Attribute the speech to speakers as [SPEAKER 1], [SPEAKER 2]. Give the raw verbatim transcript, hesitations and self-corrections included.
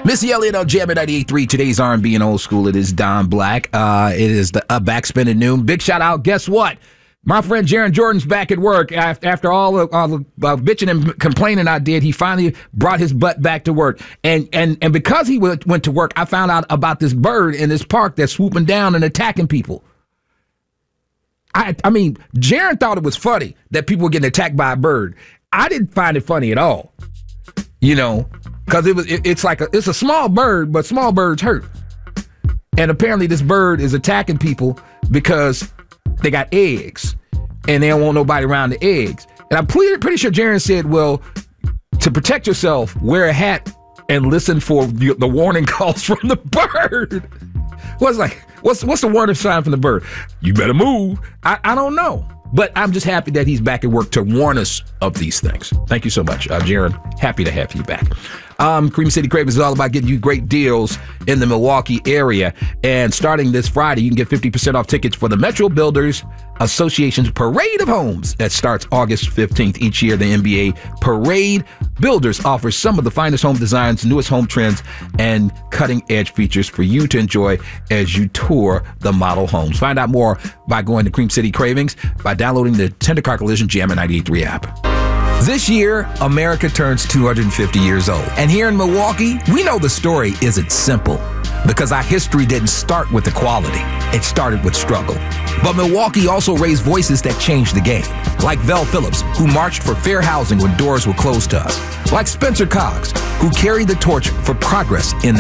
[SPEAKER 1] Missy Elliott on Jam at ninety-eight point three. Today's R and B and old school. It is Don Black. Uh, it is the uh, Backspin at noon. Big shout out. Guess what? My friend Jaron Jordan's back at work. After all the, all the uh, bitching and complaining I did, he finally brought his butt back to work. And and and because he went, went to work, I found out about this bird in this park that's swooping down and attacking people. I I mean, Jaron thought it was funny that people were getting attacked by a bird. I didn't find it funny at all. You know, because it was it, it's like a, it's a small bird, but small birds hurt. And apparently this bird is attacking people because they got eggs and they don't want nobody around the eggs. And I'm pretty, pretty sure Jaron said, well, to protect yourself, wear a hat and listen for the, the warning calls from the bird. What's like, what's what's the warning sign from the bird? You better move. I, I don't know. But I'm just happy that he's back at work to warn us of these things. Thank you so much, uh, Jaron. Happy to have you back. Um, Cream City Cravings is all about getting you great deals in the Milwaukee area. And starting this Friday, you can get fifty percent off tickets for the Metro Builders Association's Parade of Homes that starts August fifteenth. Each year, the N B A Parade Builders offers some of the finest home designs, newest home trends, and cutting-edge features for you to enjoy as you tour the model homes. Find out more by going to Cream City Cravings by downloading the Tender Car Collision Jam at ninety-eight point three app. This year, America turns two hundred fifty years old. And here in Milwaukee, we know the story isn't simple because our history didn't start with equality. It started with struggle. But Milwaukee also raised voices that changed the game, like Vel Phillips, who marched for fair housing when doors were closed to us, like Spencer Cox, who carried the torch for progress in the